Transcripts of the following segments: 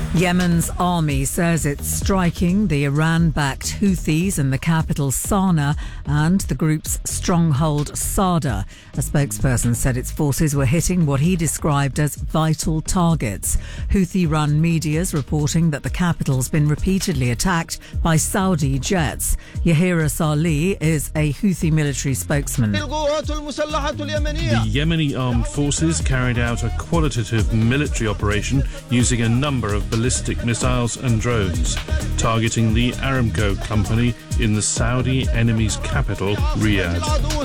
Yemen's army says it's striking the Iran-backed Houthis in the capital Sana'a and the group's stronghold Sada. A spokesperson said its forces were hitting what he described as vital targets. Houthi-run media's reporting that the capital's been repeatedly attacked by Saudi jets. Yahira Salih is a Houthi military spokesman. The Yemeni armed forces carried out a qualitative military operation using a number of ballistic missiles and drones, targeting the Aramco company in the Saudi enemy's capital, Riyadh.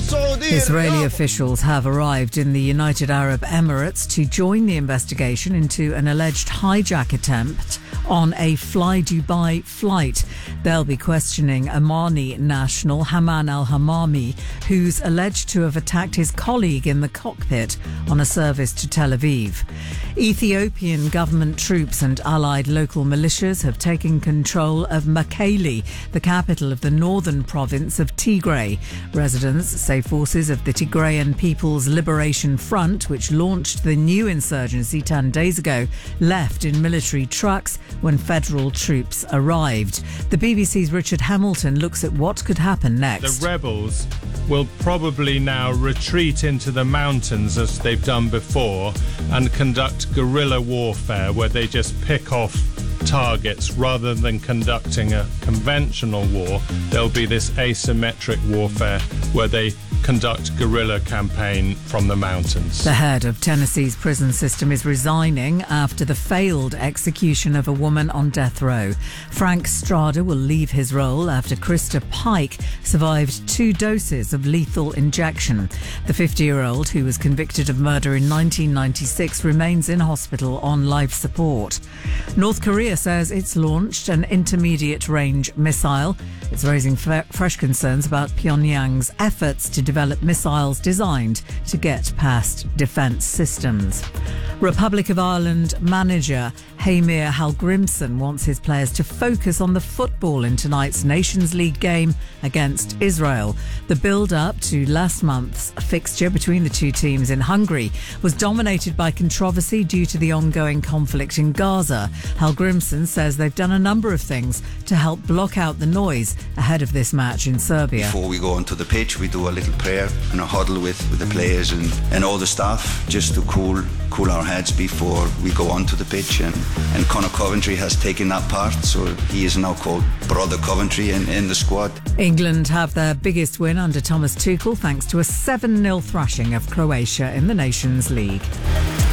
Israeli officials have arrived in the United Arab Emirates to join the investigation into an alleged hijack attempt on a Fly Dubai flight. They'll be questioning Omani national Haman al-Hamami, who's alleged to have attacked his colleague in the cockpit on a service to Tel Aviv. Ethiopian government troops and allied local militias have taken control of Mekelle, the capital of the northern province of Tigray. Residents say forces of the Tigrayan People's Liberation Front, which launched the new insurgency 10 days ago, left in military trucks when federal troops arrived. The BBC's Richard Hamilton looks at what could happen next. The rebels will probably now retreat into the mountains as they've done before and conduct guerrilla warfare where they just pick off targets rather than conducting a conventional war. There'll be this asymmetric warfare where they conduct guerrilla campaign from the mountains. The head of Tennessee's prison system is resigning after the failed execution of a woman on death row. Frank Strada will leave his role after Krista Pike survived 2 doses of lethal injection. The 50-year-old, who was convicted of murder in 1996, remains in hospital on life support. North Korea says it's launched an intermediate-range missile. It's raising fresh concerns about Pyongyang's efforts to develop missiles designed to get past defence systems. Republic of Ireland manager Heimir Hallgrímsson wants his players to focus on the football in tonight's Nations League game against Israel. The build-up to last month's fixture between the two teams in Hungary was dominated by controversy due to the ongoing conflict in Gaza. Hallgrímsson says they've done a number of things to help block out the noise ahead of this match in Serbia. Before we go onto the pitch, we do a little prayer and a huddle with the players and all the staff just to cool our heads before we go onto the pitch. And Conor Coventry has taken that part, so he is now called Brother Coventry in the squad. England have their biggest win under Thomas Tuchel thanks to a 7-0 thrashing of Croatia in the Nations League.